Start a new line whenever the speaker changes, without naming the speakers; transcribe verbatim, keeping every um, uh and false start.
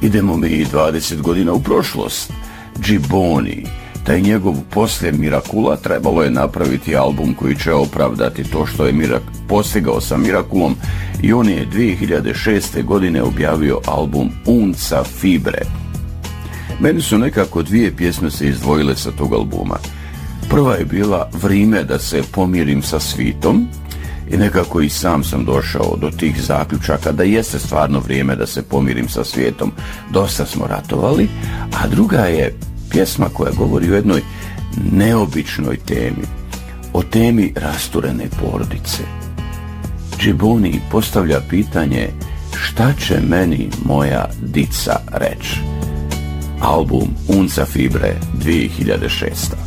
Idemo mi dvadeset godina u prošlost. Gibboni, taj njegov poslije Miracula, trebalo je napraviti album koji će opravdati to što je Mirak postigao sa Miraculom, i on je dvije hiljade šeste. godine objavio album Unza Fibre. Meni su nekako dvije pjesme se izdvojile sa tog albuma. Prva je bila Vrime da se pomirim sa svitom, i nekako i sam sam došao do tih zaključaka da jeste stvarno vrijeme da se pomirim sa svijetom. Dosta smo ratovali. A druga je pjesma koja govori o jednoj neobičnoj temi, o temi rasturene porodice. Gibboni postavlja pitanje: šta će meni moja dica reći? Album Unza Fibre, dvije hiljade šeste.